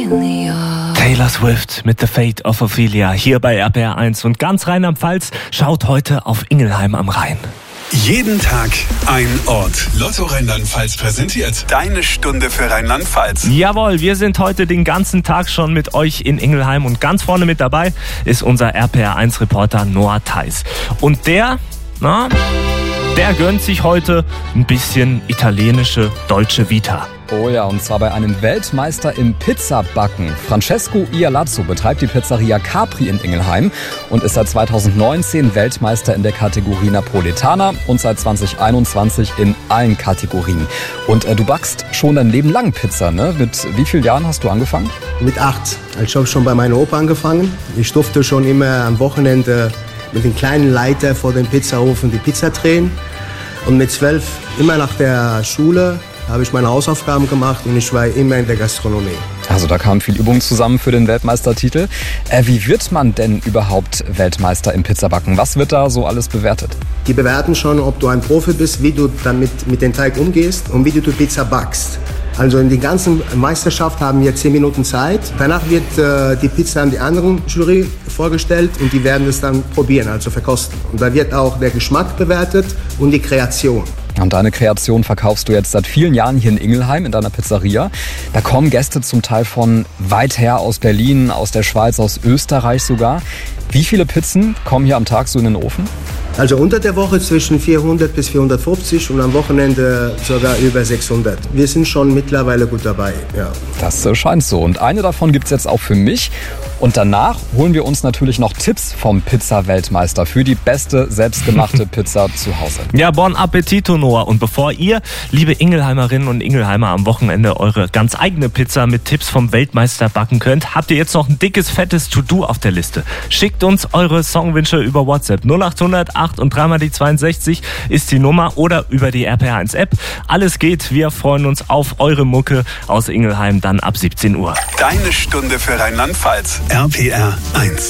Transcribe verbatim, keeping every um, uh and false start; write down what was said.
Taylor Swift mit The Fate of Ophelia hier bei R P R eins und ganz Rheinland-Pfalz schaut heute auf Ingelheim am Rhein. Jeden Tag ein Ort. Lotto Rheinland-Pfalz präsentiert deine Stunde für Rheinland-Pfalz. Jawohl, wir sind heute den ganzen Tag schon mit euch in Ingelheim und ganz vorne mit dabei ist unser R P R eins Reporter Noah Theis. Und der, na, der gönnt sich heute ein bisschen italienische Dolce Vita. Oh ja, und zwar bei einem Weltmeister im Pizzabacken. Francesco Ialazzo betreibt die Pizzeria Capri in Ingelheim und ist seit zweitausendneunzehn Weltmeister in der Kategorie Napoletana und seit zweitausendeinundzwanzig in allen Kategorien. Und äh, du backst schon dein Leben lang Pizza, ne? Mit wie vielen Jahren hast du angefangen? Mit acht. Ich habe schon bei meiner Opa angefangen. Ich durfte schon immer am Wochenende mit dem kleinen Leiter vor dem Pizzaofen die Pizza drehen. Und mit zwölf, immer nach der Schule, habe ich meine Hausaufgaben gemacht und ich war immer in der Gastronomie. Also da kam viel Übung zusammen für den Weltmeistertitel. Äh, wie wird man denn überhaupt Weltmeister im Pizzabacken? Was wird da so alles bewertet? Die bewerten schon, ob du ein Profi bist, wie du damit mit dem Teig umgehst und wie du die Pizza backst. Also in der ganzen Meisterschaft haben wir zehn Minuten Zeit. Danach wird äh, die Pizza an die anderen Jury vorgestellt und die werden es dann probieren, also verkosten. Und da wird auch der Geschmack bewertet und die Kreation. Und deine Kreation verkaufst du jetzt seit vielen Jahren hier in Ingelheim in deiner Pizzeria. Da kommen Gäste zum Teil von weit her, aus Berlin, aus der Schweiz, aus Österreich sogar. Wie viele Pizzen kommen hier am Tag so in den Ofen? Also unter der Woche zwischen vierhundert bis vierhundertfünfzig und am Wochenende sogar über sechshundert. Wir sind schon mittlerweile gut dabei, ja. Das scheint so. Und eine davon gibt's jetzt auch für mich. Und danach holen wir uns natürlich noch Tipps vom Pizza-Weltmeister für die beste selbstgemachte Pizza zu Hause. Ja, bon appetito, Noah. Und bevor ihr, liebe Ingelheimerinnen und Ingelheimer, am Wochenende eure ganz eigene Pizza mit Tipps vom Weltmeister backen könnt, habt ihr jetzt noch ein dickes, fettes To-Do auf der Liste. Schickt uns eure Songwünsche über WhatsApp. null acht hundert acht und dreimal die zweiundsechzig ist die Nummer oder über die R P R eins App. Alles geht. Wir freuen uns auf eure Mucke aus Ingelheim dann ab siebzehn Uhr. Deine Stunde für Rheinland-Pfalz. R P R eins.